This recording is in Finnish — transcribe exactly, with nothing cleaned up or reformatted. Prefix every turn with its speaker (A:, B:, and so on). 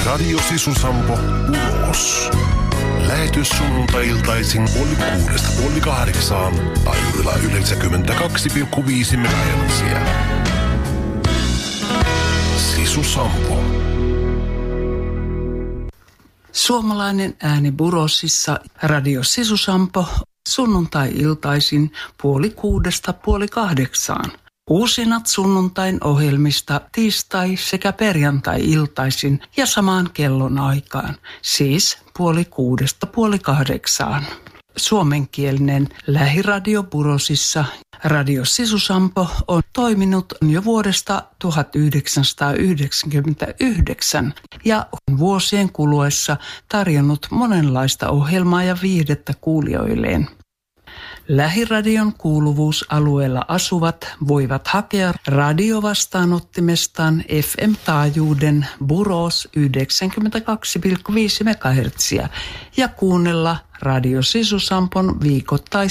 A: Radio Sisu-Sampo Uros. Lähetys sunnuntai-iltaisin puoli kuudesta puoli kahdeksaan taajuudella yhdeksänkymmentäkaksi pilkku viisi megahertsiä. Sisu-Sampo.
B: Suomalainen ääni Burosissa, Radio Sisu-Sampo, sunnuntai-iltaisin puoli kuudesta puoli kahdeksaan. Uusinat sunnuntain ohjelmista tiistai- sekä perjantai-iltaisin ja samaan kellon aikaan, siis puoli kuudesta puoli kahdeksaan. Suomenkielinen lähiradio Burosissa, Radio Sisu-Sampo, on toiminut jo vuodesta tuhatyhdeksänsataayhdeksänkymmentäyhdeksän ja on vuosien kuluessa tarjonnut monenlaista ohjelmaa ja viihdettä kuulijoilleen. Lähiradion kuuluvuusalueella asuvat voivat hakea radiovastaanottimestaan F M-taajuuden Buros yhdeksänkymmentäkaksi pilkku viisi megahertsiä ja kuunnella Radio Sisu-Sampon viikoittais